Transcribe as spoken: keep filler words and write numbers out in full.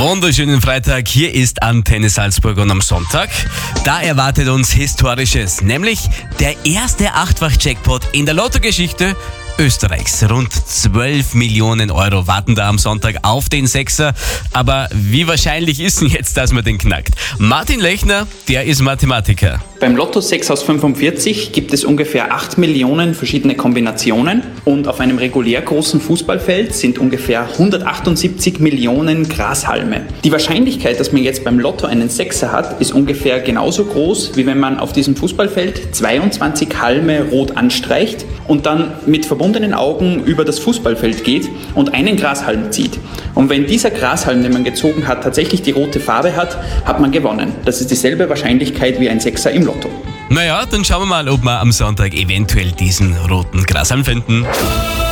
Wunderschönen Freitag, hier ist Antenne Salzburg und am Sonntag, da erwartet uns Historisches, nämlich der erste Achtfach-Jackpot in der Lottogeschichte Österreichs. Rund zwölf Millionen Euro warten da am Sonntag auf den Sechser. Aber wie wahrscheinlich ist denn jetzt, dass man den knackt? Martin Lechner, der ist Mathematiker. Beim Lotto sechs aus fünfundvierzig gibt es ungefähr acht Millionen verschiedene Kombinationen und auf einem regulär großen Fußballfeld sind ungefähr hundertachtundsiebzig Millionen Grashalme. Die Wahrscheinlichkeit, dass man jetzt beim Lotto einen Sechser hat, ist ungefähr genauso groß, wie wenn man auf diesem Fußballfeld zweiundzwanzig Halme rot anstreicht und dann mit verbundenen Augen über das Fußballfeld geht und einen Grashalm zieht. Und wenn dieser Grashalm, den man gezogen hat, tatsächlich die rote Farbe hat, hat man gewonnen. Das ist dieselbe Wahrscheinlichkeit wie ein Sechser im Lotto. Naja, dann schauen wir mal, ob wir am Sonntag eventuell diesen roten Grashalm finden.